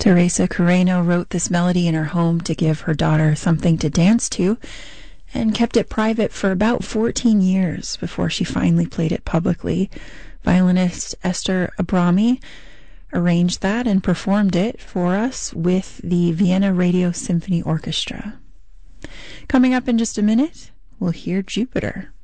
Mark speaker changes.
Speaker 1: Teresa Carreño wrote this melody in her home to give her daughter something to dance to and kept it private for about 14 years before she finally played it publicly. Violinist Esther Abrami arranged that and performed it for us with the Vienna Radio Symphony Orchestra. Coming up in just a minute, we'll hear Jupiter.